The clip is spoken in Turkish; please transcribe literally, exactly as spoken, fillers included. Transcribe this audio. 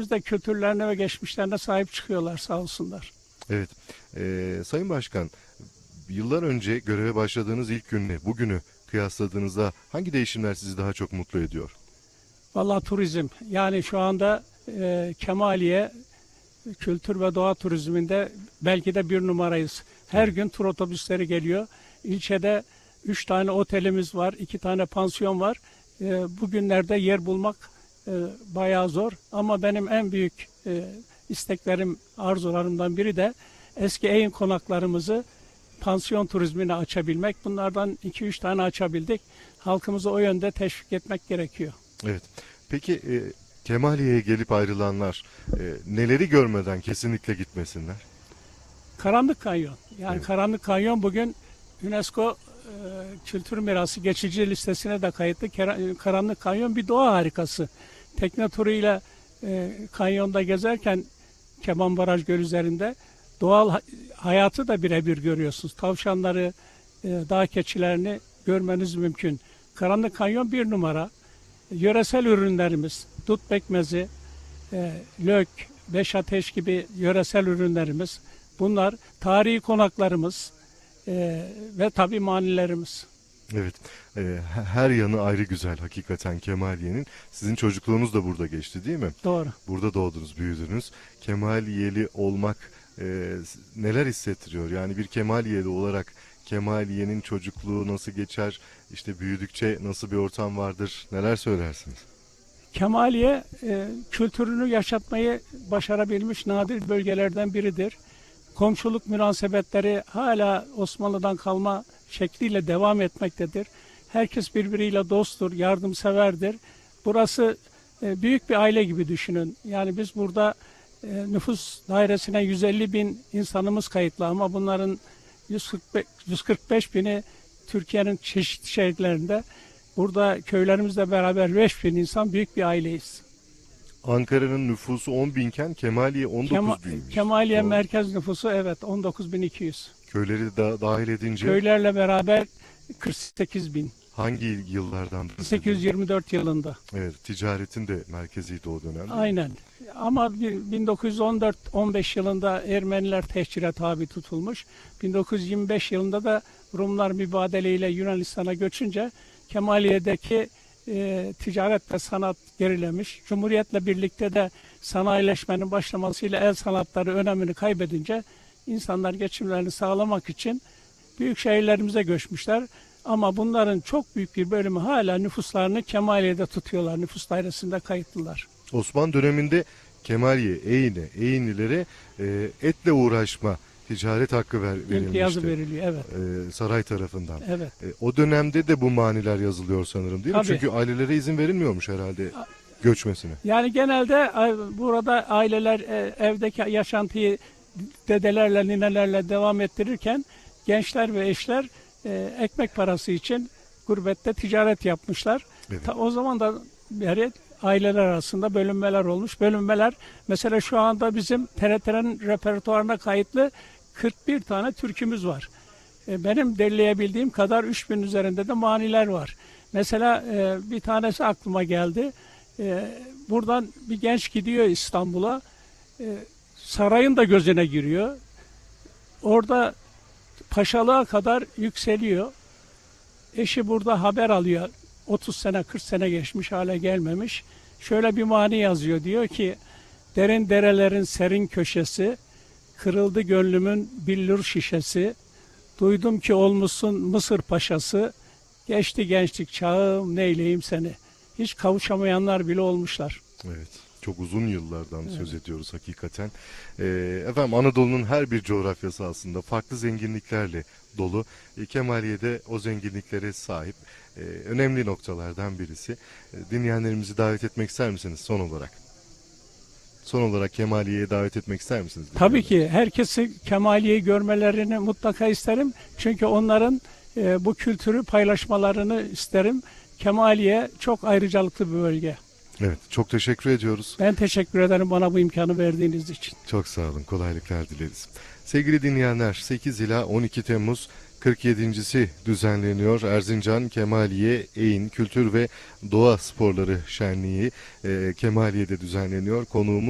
gençlerimiz de kültürlerine ve geçmişlerine sahip çıkıyorlar sağ olsunlar. Evet. Ee, Sayın Başkan, yıllar önce göreve başladığınız ilk günle bugünü kıyasladığınızda hangi değişimler sizi daha çok mutlu ediyor? Vallahi turizm, yani şu anda e, Kemaliye kültür ve doğa turizminde belki de bir numarayız. Her gün tur otobüsleri geliyor. İlçede üç tane otelimiz var, iki tane pansiyon var. E, bugünlerde yer bulmak e, bayağı zor. Ama benim en büyük e, isteklerim, arzularımdan biri de eski Eğin konaklarımızı pansiyon turizmine açabilmek. Bunlardan iki üç tane açabildik. Halkımızı o yönde teşvik etmek gerekiyor. Evet. Peki e, Kemaliye'ye gelip ayrılanlar e, neleri görmeden kesinlikle gitmesinler? Karanlık Kanyon. Yani Evet. Karanlık Kanyon bugün UNESCO e, Kültür Mirası geçici listesine de kayıtlı. Kera- Karanlık Kanyon bir doğa harikası. Tekne turuyla e, kanyonda gezerken Keban Baraj Göl üzerinde doğal ha- hayatı da birebir görüyorsunuz. Tavşanları, e, dağ keçilerini görmeniz mümkün. Karanlık Kanyon bir numara. Yöresel ürünlerimiz, dut pekmezi, e, lök, beş ateş gibi yöresel ürünlerimiz, bunlar tarihi konaklarımız e, ve tabii manilerimiz. Evet. E, her yanı ayrı güzel hakikaten Kemaliye'nin. Sizin çocukluğunuz da burada geçti değil mi? Doğru. Burada doğdunuz, büyüdünüz. Kemaliyeli olmak e, neler hissettiriyor? Yani bir Kemaliyeli olarak Kemaliye'nin çocukluğu nasıl geçer? İşte büyüdükçe nasıl bir ortam vardır? Neler söylersiniz? Kemaliye e, kültürünü yaşatmayı başarabilmiş nadir bölgelerden biridir. Komşuluk münasebetleri hala Osmanlı'dan kalma şekliyle devam etmektedir. Herkes birbiriyle dosttur, yardımseverdir. Burası e, büyük bir aile gibi düşünün. Yani biz burada e, nüfus dairesine yüz elli bin insanımız kayıtlı ama bunların yüz kırk beş, yüz kırk beş bini Türkiye'nin çeşitli şehirlerinde. Burada köylerimizle beraber beş bin insan, büyük bir aileyiz. Ankara'nın nüfusu on binken Kemaliye on Kema, dokuz binmiş. Kemaliye Doğru. merkez nüfusu evet on dokuz bin iki yüz. Köyleri de dahil edince Köylerle beraber kırk sekiz bin. hangi yıllardan? sekiz yüz yirmi dört yılında. Evet, ticaretin de merkeziydi o dönemde. Aynen. Ama bin dokuz yüz on dört on beş yılında Ermeniler tehcire tabi tutulmuş. bin dokuz yüz yirmi beş yılında da Rumlar mübadeleyle Yunanistan'a göçünce Kemaliye'deki e, ticaret ve sanat gerilemiş. Cumhuriyetle birlikte de sanayileşmenin başlamasıyla el sanatları önemini kaybedince insanlar geçimlerini sağlamak için büyük şehirlerimize göçmüşler. Ama bunların çok büyük bir bölümü hala nüfuslarını Kemaliye'de tutuyorlar. Nüfus dairesinde kayıtlılar. Osmanlı döneminde Kemaliye, Eğin'e, Eğinlilere e, etle uğraşma, ticaret hakkı ver, verilmişti. İmtiyazı veriliyor, evet. E, saray tarafından. Evet. E, o dönemde de bu maniler yazılıyor sanırım değil mi? Tabii. Çünkü ailelere izin verilmiyormuş herhalde göçmesine. Yani genelde a- burada aileler e, evdeki yaşantıyı dedelerle, ninelerle devam ettirirken gençler ve eşler e, ekmek parası için gurbette ticaret yapmışlar. Evet. Ta, o zaman da beri aileler arasında bölünmeler olmuş. Bölünmeler mesela şu anda bizim T R T'nin repertuarına kayıtlı kırk bir tane türkümüz var. E, benim derleyebildiğim kadar üç bin üzerinde de maniler var. Mesela e, bir tanesi aklıma geldi. E, buradan bir genç gidiyor İstanbul'a. E, sarayın da gözüne giriyor. Orada paşalığa kadar yükseliyor. Eşi burada haber alıyor. otuz sene kırk sene geçmiş, hala gelmemiş. Şöyle bir mani yazıyor. Diyor ki derin derelerin serin köşesi, kırıldı gönlümün billur şişesi, duydum ki olmuşsun Mısır paşası, geçti gençlik çağım neyleyim seni. Hiç kavuşamayanlar bile olmuşlar. Evet. Çok uzun yıllardan evet. söz ediyoruz hakikaten. Ee, efendim Anadolu'nun her bir coğrafyası aslında farklı zenginliklerle dolu. E, Kemaliye'de o zenginliklere sahip e, önemli noktalardan birisi. E, dinleyenlerimizi davet etmek ister misiniz son olarak? Son olarak Kemaliye'ye davet etmek ister misiniz? Tabii ki herkesi Kemaliye'yi görmelerini mutlaka isterim. Çünkü onların e, bu kültürü paylaşmalarını isterim. Kemaliye çok ayrıcalıklı bir bölge. Evet, çok teşekkür ediyoruz. Ben teşekkür ederim bana bu imkanı verdiğiniz için. Çok sağ olun, kolaylıklar dileriz. Sevgili dinleyenler, sekiz ila on iki Temmuz kırk yedincisi düzenleniyor. Erzincan Kemaliye Eğin Kültür ve Doğa Sporları Şenliği e, Kemaliye'de düzenleniyor. Konuğumuz